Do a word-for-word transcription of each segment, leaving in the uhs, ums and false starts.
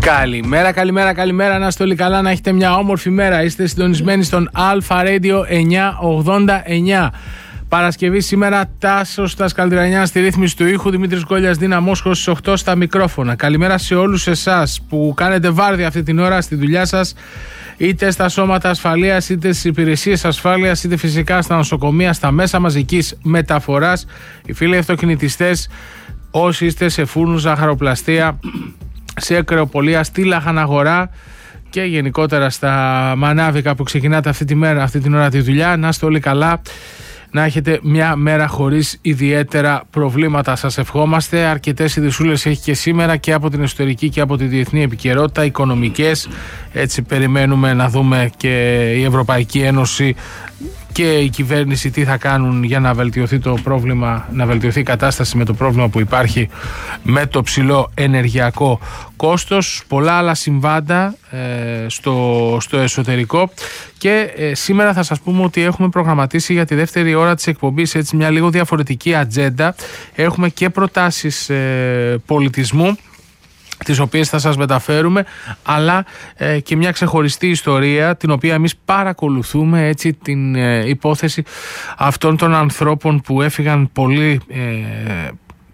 Καλημέρα, καλημέρα, καλημέρα. Να είστε όλοι καλά, να έχετε μια όμορφη μέρα. Είστε συντονισμένοι στον Αλφα Radio εννιακόσια ογδόντα εννιά. Παρασκευή σήμερα, Τάσος Τασκαλτρανιάς στη ρύθμιση του ήχου, Δημήτρης Γκόλιας, Δίνα Μόσχος στις οκτώ στα μικρόφωνα. Καλημέρα σε όλους εσάς που κάνετε βάρδια αυτή την ώρα στη δουλειά σας, είτε στα σώματα ασφαλείας, είτε στις υπηρεσίες ασφάλειας, είτε φυσικά στα νοσοκομεία, στα μέσα μαζικής μεταφοράς. Οι φίλοι αυτοκινητιστές, όσοι είστε σε φούρνους, ζαχαροπλαστεία, σε κρεοπολία, στη λαχαναγορά και γενικότερα στα μανάβικα που ξεκινάτε αυτή τη μέρα, αυτή την ώρα τη δουλειά, να είστε όλοι καλά, να έχετε μια μέρα χωρίς ιδιαίτερα προβλήματα. Σας ευχόμαστε. Αρκετές ειδησούλες έχει και σήμερα και από την εσωτερική και από τη διεθνή επικαιρότητα, οικονομικές. Έτσι περιμένουμε να δούμε και η Ευρωπαϊκή Ένωση και η κυβέρνηση τι θα κάνουν για να βελτιωθεί το πρόβλημα, να βελτιωθεί η κατάσταση με το πρόβλημα που υπάρχει με το ψηλό ενεργειακό κόστος. Πολλά άλλα συμβάντα ε, στο, στο εσωτερικό και ε, σήμερα θα σας πούμε ότι έχουμε προγραμματίσει για τη δεύτερη ώρα της εκπομπής έτσι μια λίγο διαφορετική ατζέντα. Έχουμε και προτάσεις ε, πολιτισμού, τις οποίες θα σας μεταφέρουμε, αλλά ε, και μια ξεχωριστή ιστορία την οποία εμείς παρακολουθούμε, έτσι, την ε, υπόθεση αυτών των ανθρώπων που έφυγαν πολύ ε,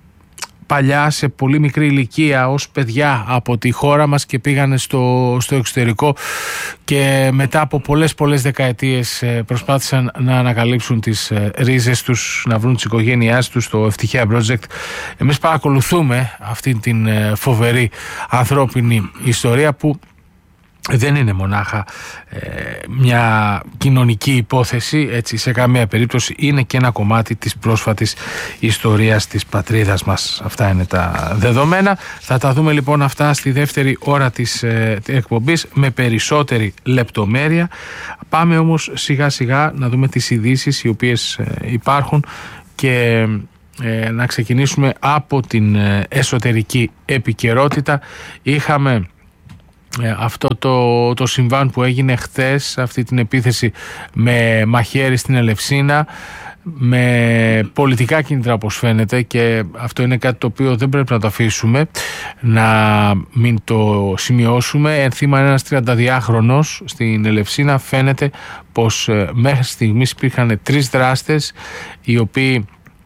παλιά, σε πολύ μικρή ηλικία, ως παιδιά από τη χώρα μας και πήγανε στο, στο εξωτερικό και μετά από πολλές πολλές δεκαετίες προσπάθησαν να ανακαλύψουν τις ρίζες τους, να βρουν τις οικογένειάς τους, το Ευτυχία Project. Εμείς παρακολουθούμε αυτή την φοβερή ανθρώπινη ιστορία που δεν είναι μονάχα ε, μια κοινωνική υπόθεση, έτσι, σε καμία περίπτωση είναι και ένα κομμάτι της πρόσφατης ιστορίας της πατρίδας μας. Αυτά είναι τα δεδομένα. Θα τα δούμε λοιπόν αυτά στη δεύτερη ώρα της ε, εκπομπής με περισσότερη λεπτομέρεια. Πάμε όμως σιγά σιγά να δούμε τις ειδήσεις οι οποίες ε, υπάρχουν και ε, να ξεκινήσουμε από την ε, εσωτερική επικαιρότητα. Είχαμε αυτό το, το συμβάν που έγινε χθες, αυτή την επίθεση με μαχαίρι στην Ελευσίνα, με πολιτικά κίνητρα όπως φαίνεται, και αυτό είναι κάτι το οποίο δεν πρέπει να το αφήσουμε να μην το σημειώσουμε. Ενθύμα ένας τριανταδυάχρονος στην Ελευσίνα. Φαίνεται πως μέχρι στιγμής υπήρχαν τρεις δράστες οι οποίοι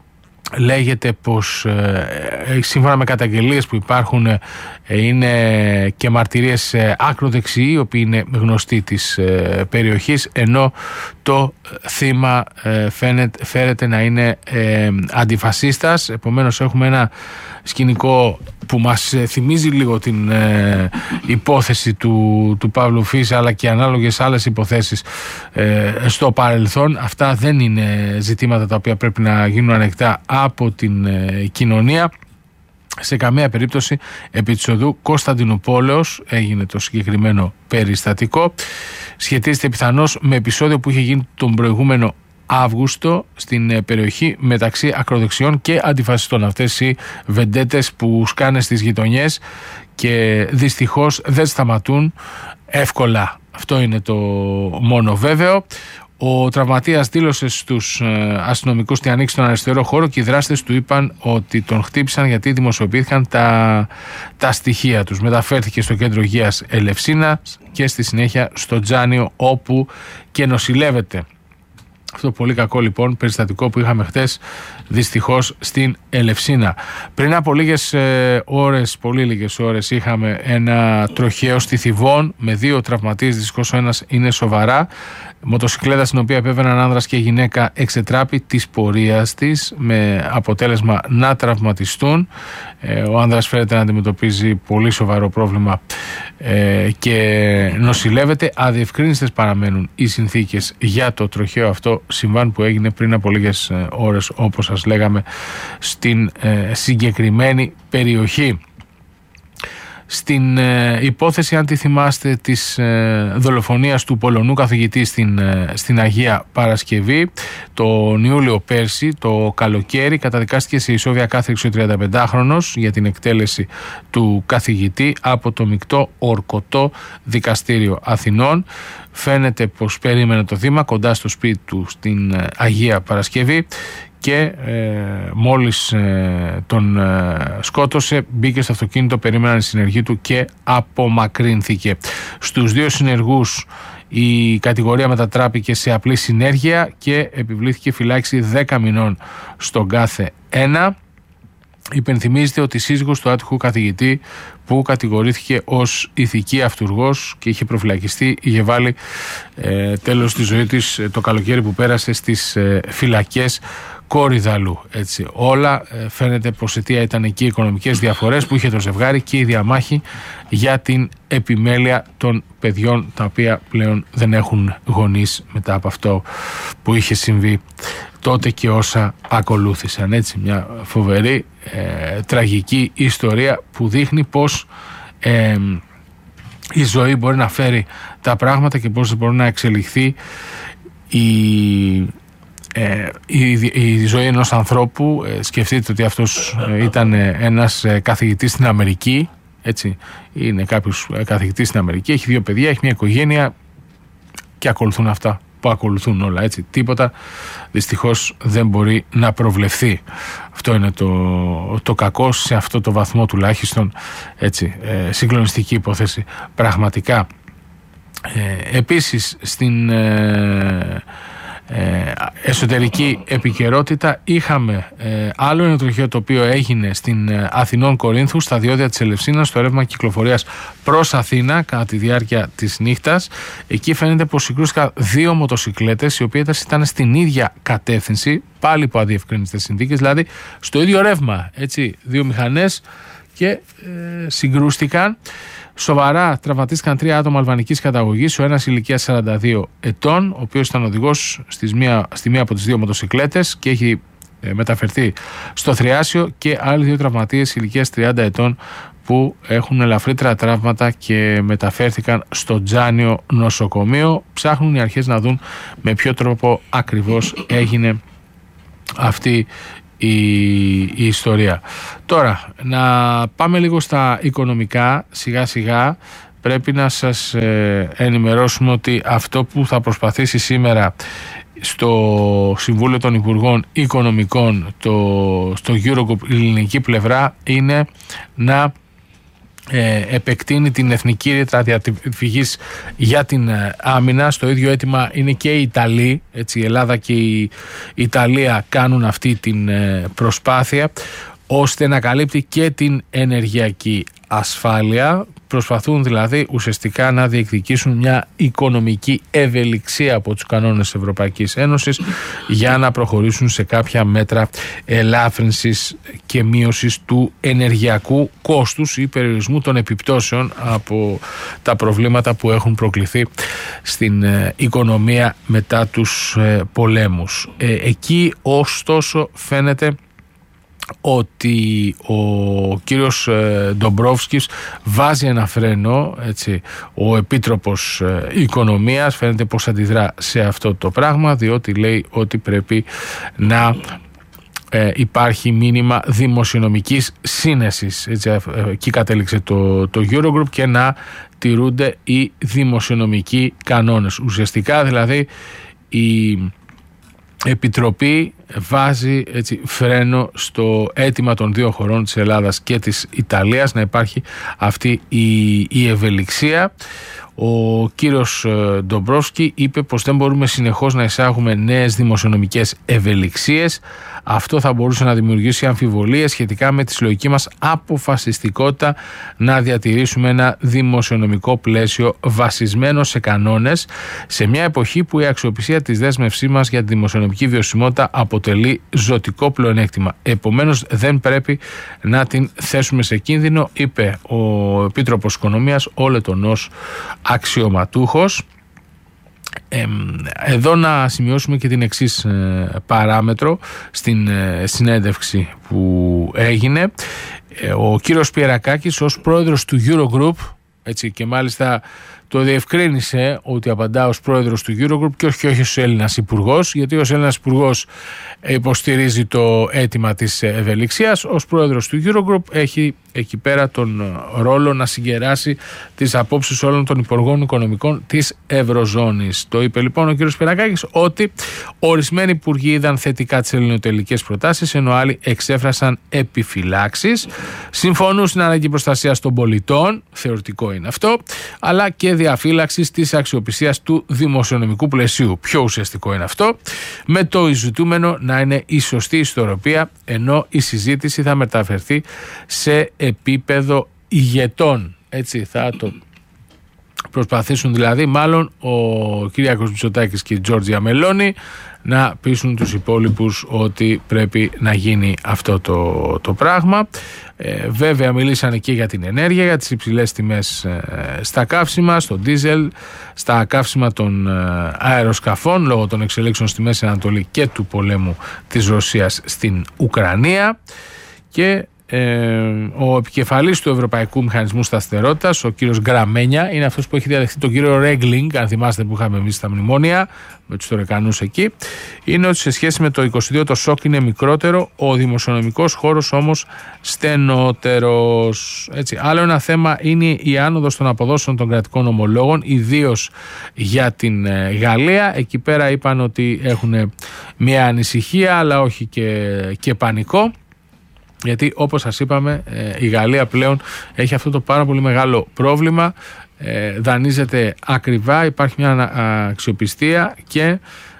λέγεται πως ε, σύμφωνα με καταγγελίες που υπάρχουν ε, είναι και μαρτυρίες ε, άκροδεξιοί οι οποίοι είναι γνωστοί της ε, περιοχής, ενώ το θύμα ε, φαίνεται, φέρεται να είναι ε, αντιφασίστας. Επομένως έχουμε ένα σκηνικό που μας θυμίζει λίγο την ε, υπόθεση του, του Παύλου Φίσα, αλλά και ανάλογες άλλες υποθέσεις ε, στο παρελθόν. Αυτά δεν είναι ζητήματα τα οποία πρέπει να γίνουν ανεκτά από την ε, κοινωνία. Σε καμία περίπτωση. Επί της οδού Κωνσταντινούπολεως έγινε το συγκεκριμένο περιστατικό. Σχετίζεται πιθανώς με επεισόδιο που είχε γίνει τον προηγούμενο Αύγουστο στην περιοχή μεταξύ ακροδεξιών και αντιφασιστών. Αυτές οι βεντέτες που σκάνε στις γειτονιές και δυστυχώς δεν σταματούν εύκολα. Αυτό είναι το μόνο βέβαιο. Ο τραυματίας δήλωσε στους αστυνομικούς ότι ανοίξει τον αριστερό χώρο και οι δράστες του είπαν ότι τον χτύπησαν γιατί δημοσιοποιήθηκαν τα, τα στοιχεία τους. Μεταφέρθηκε στο κέντρο υγείας Ελευσίνα και στη συνέχεια στο Τζάνιο, όπου και νοσηλεύεται. Αυτό πολύ κακό λοιπόν περιστατικό που είχαμε χτες δυστυχώς στην Ελευσίνα. Πριν από λίγες ε, ώρες, πολύ λίγες ώρες, είχαμε ένα τροχαίο στη Θηβών με δύο τραυματίες, δυστυχώς ο ένας είναι σοβαρά. Μοτοσυκλέτα στην οποία επέβαιναν άνδρας και γυναίκα εξετράπη της πορείας της με αποτέλεσμα να τραυματιστούν. Ε, ο άνδρας φέρεται να αντιμετωπίζει πολύ σοβαρό πρόβλημα ε, και νοσηλεύεται. Αδιευκρίνιστες παραμένουν οι συνθήκες για το τροχαίο αυτό συμβάν που έγινε πριν από λίγες ώρες, όπως σας λέγαμε, στην ε, συγκεκριμένη περιοχή. Στην ε, υπόθεση, αν τη θυμάστε, της ε, δολοφονίας του Πολωνού καθηγητή στην, ε, στην Αγία Παρασκευή τον Ιούλιο πέρσι, το καλοκαίρι, καταδικάστηκε σε ισόβια κάθριξη ο τριανταπεντάχρονος για την εκτέλεση του καθηγητή από το Μεικτό Ορκωτό Δικαστήριο Αθηνών. φαίνεται πως περίμενε το θύμα κοντά στο σπίτι του στην Αγία Παρασκευή και ε, μόλις ε, τον ε, σκότωσε, μπήκε στο αυτοκίνητο, περίμεναν οι συνεργοί του και απομακρύνθηκε. Στους δύο συνεργούς η κατηγορία μετατράπηκε σε απλή συνέργεια και επιβλήθηκε φυλάκιση δέκα μηνών στον κάθε ένα. Υπενθυμίζεται ότι η σύζυγος του άτυχου καθηγητή, που κατηγορήθηκε ως ηθική αυτουργός και είχε προφυλακιστεί, είχε βάλει ε, τέλος στη ζωή της το καλοκαίρι που πέρασε στις ε, φυλακές Κόρυδαλου. Έτσι. Όλα ε, φαίνεται πως αιτία ήταν εκεί οι οικονομικές διαφορές που είχε το ζευγάρι και η διαμάχη για την επιμέλεια των παιδιών, τα οποία πλέον δεν έχουν γονείς μετά από αυτό που είχε συμβεί τότε και όσα ακολούθησαν. Έτσι, μια φοβερή ε, τραγική ιστορία που δείχνει πως ε, η ζωή μπορεί να φέρει τα πράγματα και πως μπορεί να εξελιχθεί η, ε, η, η ζωή ενός ανθρώπου. Ε, σκεφτείτε ότι αυτός ε, ήταν ένας ε, καθηγητής στην Αμερική, έτσι, είναι κάποιος ε, καθηγητής στην Αμερική, έχει δύο παιδιά, έχει μια οικογένεια και ακολουθούν αυτά που ακολουθούν όλα, έτσι. Τίποτα δυστυχώς δεν μπορεί να προβλεφθεί. Αυτό είναι το, το κακό σε αυτό το βαθμό τουλάχιστον, έτσι, ε, συγκλονιστική υπόθεση πραγματικά. Ε, επίσης στην ε, ε, εσωτερική επικαιρότητα είχαμε ε, άλλο ένα τροχαίο το οποίο έγινε στην ε, Αθηνών Κορίνθου, στα διόδια της Ελευσίνας, στο ρεύμα κυκλοφορίας προς Αθήνα κατά τη διάρκεια της νύχτας. Εκεί φαίνεται πως συγκρούστηκαν δύο μοτοσικλέτες οι οποίες ήταν στην ίδια κατεύθυνση, πάλι υπό αδιευκρίνητες συνθήκες, δηλαδή στο ίδιο ρεύμα, έτσι, δύο μηχανές και ε, συγκρούστηκαν. Σοβαρά τραυματίστηκαν τρία άτομα αλβανικής καταγωγής, ο ένας ηλικίας σαράντα δύο ετών, ο οποίος ήταν οδηγός στις μία, στη μία από τις δύο μοτοσικλέτες και έχει ε, μεταφερθεί στο Θριάσιο, και άλλοι δύο τραυματίες ηλικίας τριάντα ετών που έχουν ελαφρύτερα τραύματα και μεταφέρθηκαν στο Τζάνιο νοσοκομείο. Ψάχνουν οι αρχές να δουν με ποιο τρόπο ακριβώς έγινε αυτή Η, η ιστορία. Τώρα, να πάμε λίγο στα οικονομικά. Σιγά σιγά πρέπει να σας ε, ενημερώσουμε ότι αυτό που θα προσπαθήσει σήμερα στο Συμβούλιο των Υπουργών Οικονομικών, το, στο Eurogroup, η ελληνική πλευρά, είναι να Ε, επεκτείνει την εθνική ρήτρα διαφυγής για την ε, άμυνα. Στο ίδιο αίτημα είναι και οι Ιταλοί, έτσι, η Ελλάδα και η Ιταλία κάνουν αυτή την ε, προσπάθεια, ώστε να καλύπτει και την ενεργειακή ασφάλεια. Προσπαθούν δηλαδή ουσιαστικά να διεκδικήσουν μια οικονομική ευελιξία από τους κανόνες της Ευρωπαϊκής Ένωσης για να προχωρήσουν σε κάποια μέτρα ελάφρυνσης και μείωσης του ενεργειακού κόστους ή περιορισμού των επιπτώσεων από τα προβλήματα που έχουν προκληθεί στην οικονομία μετά τους πολέμους. Εκεί ωστόσο φαίνεται ότι ο κύριος Ντομπρόφσκης βάζει ένα φρένο, έτσι. Ο Επίτροπος Οικονομίας φαίνεται πως αντιδρά σε αυτό το πράγμα, διότι λέει ότι πρέπει να ε, υπάρχει μήνυμα δημοσιονομικής σύνεσης, έτσι, ε, εκεί κατέληξε το, το Eurogroup, και να τηρούνται οι δημοσιονομικοί κανόνες. Ουσιαστικά δηλαδή η Επιτροπή βάζει, έτσι, φρένο στο αίτημα των δύο χωρών, της Ελλάδας και της Ιταλίας, να υπάρχει αυτή η, η ευελιξία. Ο κύριος Ντομπρόφσκι είπε πως δεν μπορούμε συνεχώς να εισάγουμε νέες δημοσιονομικές ευελιξίες. Αυτό θα μπορούσε να δημιουργήσει αμφιβολίες σχετικά με τη συλλογική μας αποφασιστικότητα να διατηρήσουμε ένα δημοσιονομικό πλαίσιο βασισμένο σε κανόνες, σε μια εποχή που η αξιοπιστία της δέσμευσής μας για τη δημοσιονομική βιωσιμότητα αποτελεί ζωτικό πλεονέκτημα. Επομένως δεν πρέπει να την θέσουμε σε κίνδυνο, είπε ο Επίτροπος Οικονομίας, ο λετονός αξιωματούχος. Ε, εδώ να σημειώσουμε και την εξής ε, παράμετρο στην ε, συνέντευξη που έγινε. Ε, ο κύριος Πιερακάκης ως πρόεδρος του Eurogroup, έτσι, και μάλιστα το διευκρίνησε ότι απαντά ως πρόεδρος του Eurogroup και όχι, όχι ως Έλληνας υπουργός, γιατί ως Έλληνας υπουργός υποστηρίζει το αίτημα της ευελιξίας. Ως πρόεδρος του Eurogroup έχει εκεί πέρα τον ρόλο να συγκεράσει τις απόψεις όλων των υπουργών οικονομικών της Ευρωζώνης. Το είπε λοιπόν ο κ. Σπυρακάκης ότι ορισμένοι υπουργοί είδαν θετικά τις ελληνοτελικές προτάσεις, ενώ άλλοι εξέφρασαν επιφυλάξεις. Συμφωνούν στην ανάγκη προστασίας των πολιτών, θεωρητικό είναι αυτό, αλλά και διαφύλαξης της αξιοπιστίας του δημοσιονομικού πλαισίου. Πιο ουσιαστικό είναι αυτό, με το ζητούμενο να είναι η σωστή ισορροπία, ενώ η συζήτηση θα μεταφερθεί σε επίπεδο ηγετών. Έτσι θα το προσπαθήσουν δηλαδή μάλλον ο Κυριάκος Μητσοτάκης και η Τζόρτζια Μελώνη να πείσουν τους υπόλοιπους ότι πρέπει να γίνει αυτό το, το πράγμα. Ε, βέβαια μιλήσανε και για την ενέργεια, για τις υψηλές τιμές ε, στα καύσιμα, στο ντίζελ, στα καύσιμα των ε, αεροσκαφών λόγω των εξελίξεων στη Μέση Ανατολή και του πολέμου της Ρωσίας στην Ουκρανία. Και Ε, ο επικεφαλής του Ευρωπαϊκού Μηχανισμού Σταθερότητας, ο κύριος Γκραμένια, είναι αυτός που έχει διαδεχθεί τον κύριο Ρέγκλινγκ, αν θυμάστε που είχαμε εμείς στα μνημόνια με τους τωρεκανούς εκεί, είναι ότι σε σχέση με το είκοσι δύο το σοκ είναι μικρότερο, ο δημοσιονομικός χώρος όμως στενότερος. Έτσι. Άλλο ένα θέμα είναι η άνοδος των αποδόσεων των κρατικών ομολόγων, ιδίως για την Γαλλία. Εκεί πέρα είπαν ότι έχουν μια ανησυχία, αλλά όχι και, και πανικό. Γιατί όπως σας είπαμε, η Γαλλία πλέον έχει αυτό το πάρα πολύ μεγάλο πρόβλημα, δανείζεται ακριβά, υπάρχει μια αξιοπιστία και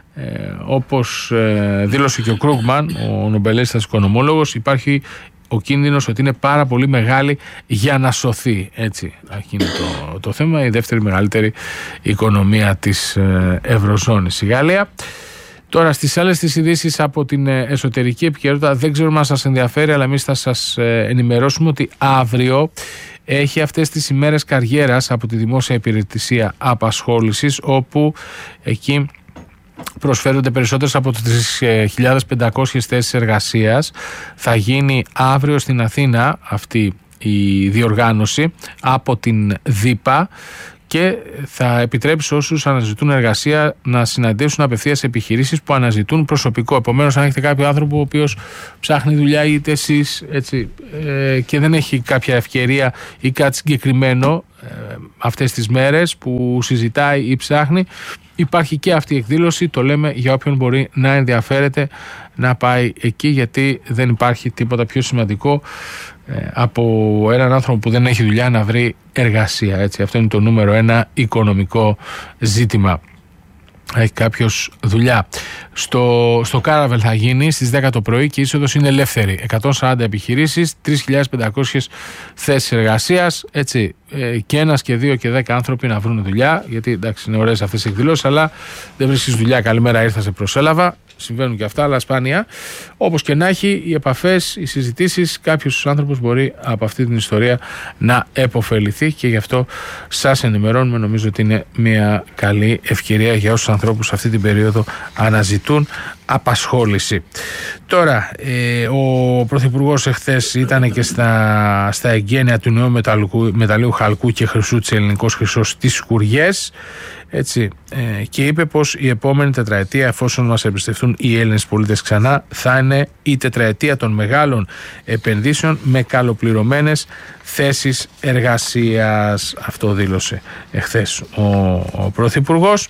όπως δήλωσε και ο Κρούγκμαν, ο νομπελέστας οικονομόλογος, υπάρχει ο κίνδυνος ότι είναι πάρα πολύ μεγάλη για να σωθεί. Έτσι είναι το, το θέμα, η δεύτερη μεγαλύτερη οικονομία της Ευρωζώνης η Γαλλία. Τώρα στις άλλες τις ειδήσεις από την εσωτερική επικαιρότητα, δεν ξέρω αν σας ενδιαφέρει, αλλά εμείς θα σας ενημερώσουμε ότι αύριο έχει αυτές τις ημέρες καριέρας από τη Δημόσια Υπηρεσία Απασχόλησης, όπου εκεί προσφέρονται περισσότερες από τρεις χιλιάδες πεντακόσιες θέσεις εργασίας. Θα γίνει αύριο στην Αθήνα αυτή η διοργάνωση από την ΔΥΠΑ και θα επιτρέψει σε όσους αναζητούν εργασία να συναντήσουν απευθείας επιχειρήσεις που αναζητούν προσωπικό. Επομένως, αν έχετε κάποιο άνθρωπο ο οποίος ψάχνει δουλειά, είτε εσείς έτσι, ε, και δεν έχει κάποια ευκαιρία ή κάτι συγκεκριμένο ε, αυτές τις μέρες που συζητάει ή ψάχνει, υπάρχει και αυτή η εκδήλωση. Το λέμε για όποιον μπορεί να ενδιαφέρεται να πάει εκεί, γιατί δεν υπάρχει τίποτα πιο σημαντικό ε, από έναν άνθρωπο που δεν έχει δουλειά να βρει εργασία. Έτσι. Αυτό είναι το νούμερο ένα οικονομικό ζήτημα. Έχει κάποιος δουλειά. Στο, στο Κάραβελ θα γίνει στις δέκα το πρωί και η είσοδος είναι ελεύθερη. εκατόν σαράντα επιχειρήσεις, τρεις χιλιάδες πεντακόσιες θέσεις εργασίας. Έτσι, ε, και ένας και δύο και δέκα άνθρωποι να βρουν δουλειά. Γιατί εντάξει, είναι ωραίες αυτές οι εκδηλώσεις, αλλά δεν βρίσκεις δουλειά. Καλημέρα, ήρθα, σε προσέλαβα. Συμβαίνουν και αυτά, αλλά σπάνια. Όπως και να έχει, οι επαφές, οι συζητήσεις, κάποιος άνθρωπος μπορεί από αυτή την ιστορία να επωφεληθεί και γι' αυτό σας ενημερώνουμε. Νομίζω ότι είναι μια καλή ευκαιρία για όσους ανθρώπους αυτή την περίοδο αναζητούν απασχόληση. Τώρα, ε, ο Πρωθυπουργός εχθές ήταν και στα, στα εγγένεια του νέου μεταλλίου χαλκού και χρυσού της Ελληνικός Χρυσός στις Σκουριές. Έτσι, ε, και είπε πως η επόμενη τετραετία, εφόσον μας εμπιστευτούν οι Έλληνες πολίτες ξανά, θα είναι η τετραετία των μεγάλων επενδύσεων με καλοπληρωμένες θέσεις εργασίας. Αυτό δήλωσε εχθές ο, ο Πρωθυπουργός.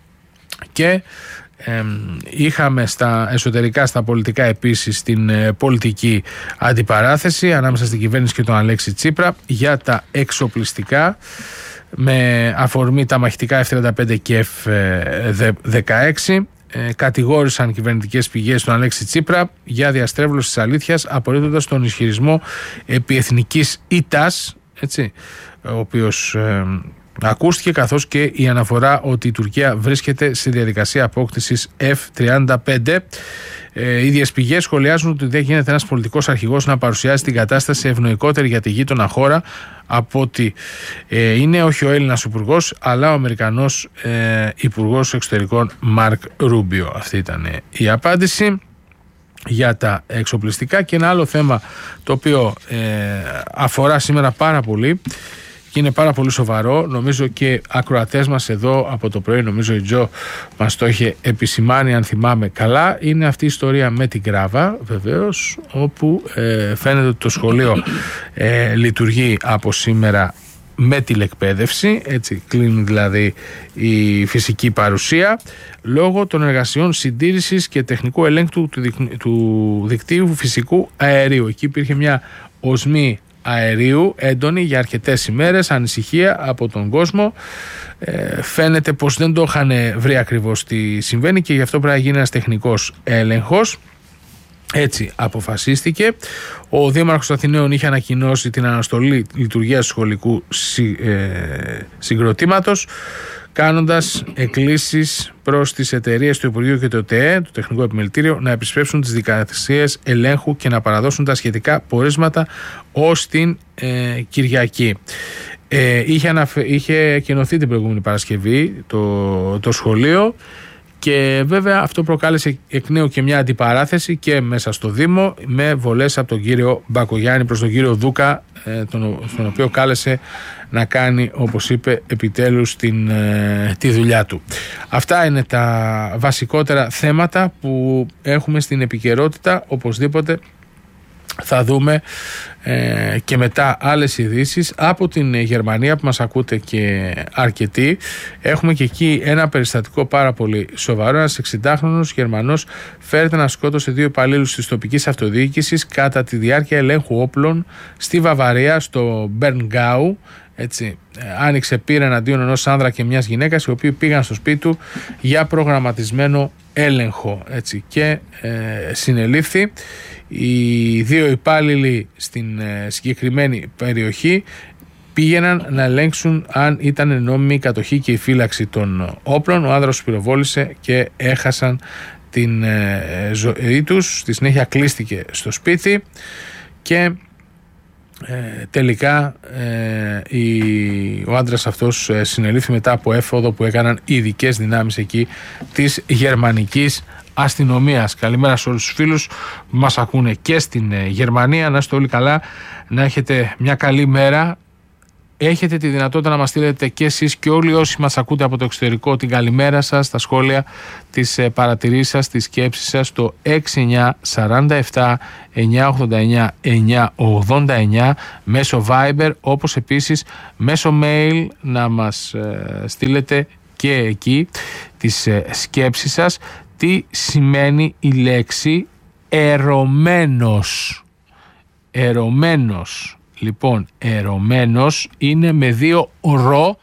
Και ε, είχαμε στα εσωτερικά, στα πολιτικά επίσης, την ε, πολιτική αντιπαράθεση ανάμεσα στην κυβέρνηση και τον Αλέξη Τσίπρα για τα εξοπλιστικά, με αφορμή τα μαχητικά εφ τριάντα πέντε και εφ δεκαέξι. Ε, κατηγόρησαν κυβερνητικές πηγές τον Αλέξη Τσίπρα για διαστρέβλωση της αλήθειας, απορρίπτοντας τον ισχυρισμό επί εθνικής ήττας, έτσι, ο οποίος ε, ακούστηκε, καθώς και η αναφορά ότι η Τουρκία βρίσκεται σε διαδικασία απόκτησης εφ τριάντα πέντε. Ε, οι ίδιες πηγές σχολιάζουν ότι δεν γίνεται ένας πολιτικός αρχηγός να παρουσιάζει την κατάσταση ευνοϊκότερη για τη γείτονα χώρα από ότι ε, είναι όχι ο Έλληνας υπουργός, αλλά ο Αμερικανός ε, υπουργός εξωτερικών Μαρκ Ρούμπιο. Αυτή ήταν η απάντηση για τα εξοπλιστικά. Και ένα άλλο θέμα το οποίο ε, αφορά σήμερα πάρα πολύ και είναι πάρα πολύ σοβαρό. Νομίζω και ακροατές μας εδώ από το πρωί, νομίζω η Τζο μας το είχε επισημάνει, αν θυμάμαι καλά. Είναι αυτή η ιστορία με την Γκράβα, βεβαίως, όπου ε, φαίνεται ότι το σχολείο ε, λειτουργεί από σήμερα με τηλεκπαίδευση, έτσι κλείνει δηλαδή η φυσική παρουσία, λόγω των εργασιών συντήρησης και τεχνικού ελέγχου του, του, του δικτύου φυσικού αερίου. Εκεί υπήρχε μια οσμή αερίου έντονη για αρκετές ημέρες, ανησυχία από τον κόσμο. Ε, φαίνεται πως δεν το είχαν βρει ακριβώς τι συμβαίνει και γι' αυτό πρέπει να γίνει ένας τεχνικός έλεγχος. Έτσι αποφασίστηκε. Ο Δήμαρχος Αθηναίων είχε ανακοινώσει την αναστολή λειτουργίας σχολικού συ, ε, συγκροτήματος, κάνοντας εκκλήσεις προς τις εταιρείες του Υπουργείου και το ΤΕΕ, το Τεχνικό Επιμελητήριο, να επισπεύσουν τις δικασίες ελέγχου και να παραδώσουν τα σχετικά πορίσματα ως την ε, Κυριακή. Ε, είχε, αναφε... είχε κοινωθεί την προηγούμενη Παρασκευή το, το σχολείο. Και βέβαια αυτό προκάλεσε εκ νέου και μια αντιπαράθεση και μέσα στο Δήμο, με βολές από τον κύριο Μπακογιάννη προς τον κύριο Δούκα, τον, τον οποίο κάλεσε να κάνει, όπως είπε, επιτέλους την, τη δουλειά του. Αυτά είναι τα βασικότερα θέματα που έχουμε στην επικαιρότητα. Οπωσδήποτε θα δούμε ε, και μετά άλλες ειδήσεις από την Γερμανία που μας ακούτε και αρκετοί. Έχουμε και εκεί ένα περιστατικό πάρα πολύ σοβαρό. Ένας εξηντάχρονος Γερμανός φέρεται να σκότωσε δύο υπαλλήλους της τοπικής αυτοδιοίκησης κατά τη διάρκεια ελέγχου όπλων στη Βαβαρία, στο Μπερνγκάου. Έτσι, άνοιξε πύρα εναντίον ενός άνδρα και μιας γυναίκας, οι οποίοι πήγαν στο σπίτι του για προγραμματισμένο έλεγχο, έτσι, και ε, συνελήφθη. Οι δύο υπάλληλοι στην ε, συγκεκριμένη περιοχή πήγαιναν να ελέγξουν αν ήταν νόμιμη η κατοχή και η φύλαξη των όπλων. Ο άνδρας πυροβόλησε και έχασαν την ε, ζωή τους. Στη συνέχεια κλείστηκε στο σπίτι και Ε, τελικά ε, η, ο άντρας αυτός ε, συνελήφθη μετά από έφοδο που έκαναν οι ειδικές δυνάμεις εκεί της γερμανικής αστυνομίας. Καλημέρα σε όλους τους φίλους που μας ακούνε και στην ε, Γερμανία. Να είστε όλοι καλά, να έχετε μια καλή μέρα. Έχετε τη δυνατότητα να μας στείλετε και εσείς και όλοι όσοι μας ακούτε από το εξωτερικό την καλημέρα σας, τα σχόλια, τις παρατηρήσεις σας, τις σκέψεις σας στο έξι εννιά τέσσερα επτά εννιά ογδόντα εννιά εννιά ογδόντα εννιά μέσω Viber, όπως επίσης μέσω mail να μας στείλετε και εκεί τις σκέψεις σας. Τι σημαίνει η λέξη ερωμένος? Ερωμένος. Λοιπόν, ερωμένος είναι με δύο ρο,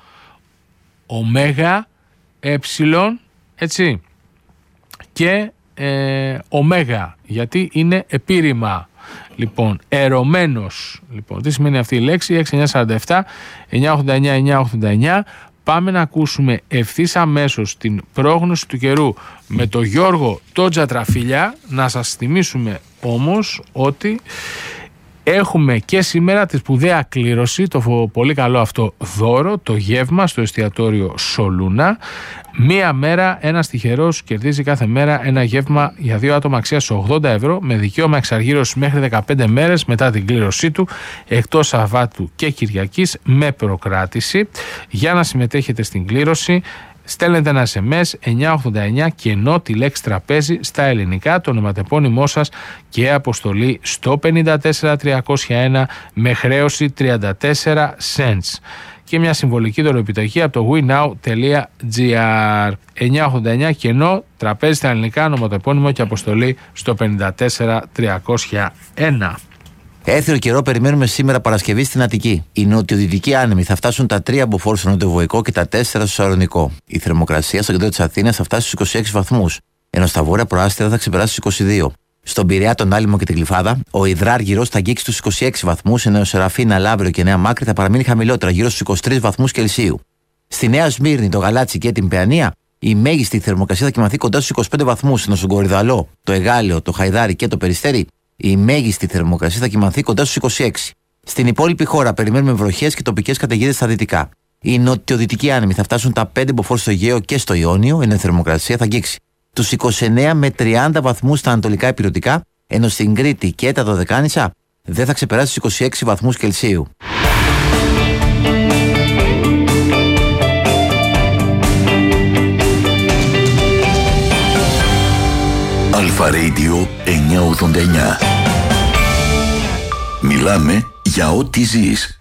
ωμέγα, έψιλον, έτσι, και ε, ωμέγα, γιατί είναι επίρρημα. Λοιπόν, ερωμένος. Λοιπόν, τι σημαίνει αυτή η λέξη? έξι εννιά τέσσερα επτά εννιά ογδόντα εννιά εννιά ογδόντα εννιά. Πάμε να ακούσουμε ευθύς αμέσως την πρόγνωση του καιρού με τον Γιώργο τον Τζατραφίλια. Να σας θυμίσουμε όμως ότι έχουμε και σήμερα τη σπουδαία κλήρωση, το πολύ καλό αυτό δώρο, το γεύμα στο εστιατόριο Σολούνα. Μία μέρα ένας τυχερός κερδίζει κάθε μέρα ένα γεύμα για δύο άτομα αξίας ογδόντα ευρώ με δικαίωμα εξαργύρωσης μέχρι δεκαπέντε μέρες μετά την κλήρωσή του, εκτός Σαββάτου και Κυριακής, με προκράτηση. Για να συμμετέχετε στην κλήρωση, στέλνετε ένα ες εμ ες εννιά ογδόντα εννιά και ενώ τη λέξη τραπέζι στα ελληνικά, το ονοματεπώνυμό σας και αποστολή στο πενήντα τέσσερα τριακόσια ένα με χρέωση τριάντα τέσσερα cents και μια συμβολική δωροεπιταγή από το winow.gr. εννιά ογδόντα εννιά και ενώ τραπέζι στα ελληνικά, ονοματεπώνυμο και αποστολή στο πενήντα τέσσερα τριακόσια ένα. Έθριο καιρό περιμένουμε σήμερα Παρασκευή στην Αττική. Οι νοτιοδυτικοί άνεμοι θα φτάσουν τα τρία μποφόρ στο νοτιοβοϊκό και τα τέσσερα στο Σαλονικό. Η θερμοκρασία στο κέντρο της Αθήνας θα φτάσει στους είκοσι έξι βαθμούς, ενώ στα βόρεια προάστια θα ξεπεράσει στους είκοσι δύο. Στον Πειραιά, τον Άλυμο και την Γλυφάδα, ο υδράργυρος θα αγγίξει στους είκοσι έξι βαθμούς, ενώ ο Σεραφίνα, Λαύριο και Νέα Μάκρη θα παραμείνει χαμηλότερα, γύρω στους είκοσι τρεις βαθμούς Κελσίου. Στη Νέα Σμύρνη, το Γαλάτσι και την Παιανία, η μέγιστη θερμοκρασία θα κοιμαθεί κοντά στους είκοσι πέντε βαθμούς, ενώ στον Κορυδαλό, το Εγάλεο, το Χαϊδάρι και το Περιστέρι, η μέγιστη θερμοκρασία θα κοιμαθεί κοντά στους είκοσι έξι. Στην υπόλοιπη χώρα περιμένουμε βροχές και τοπικές καταιγίδες στα δυτικά. Οι νοτιοδυτικοί άνεμοι θα φτάσουν τα πέντε μποφόρ στο Αιγαίο και στο Ιόνιο, ενώ η θερμοκρασία θα αγγίξει τους είκοσι εννέα με τριάντα βαθμούς στα ανατολικά ηπειρωτικά, ενώ στην Κρήτη και τα Δωδεκάνησα δεν θα ξεπεράσει τους είκοσι έξι βαθμούς Κελσίου. Αλφα Radio εννιακόσια ογδόντα εννιά. Μιλάμε για ό,τι ζεις.